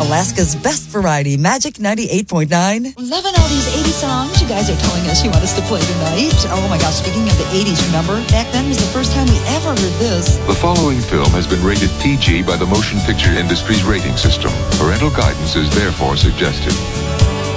Alaska's best variety, Magic 98.9. Loving all these 80 songs you guys are telling us you want us to play tonight. Oh my gosh, speaking of the 80s, remember? Back then was the first time we ever heard this. The following film has been rated PG by the motion picture industry's rating system. Parental guidance is therefore suggested.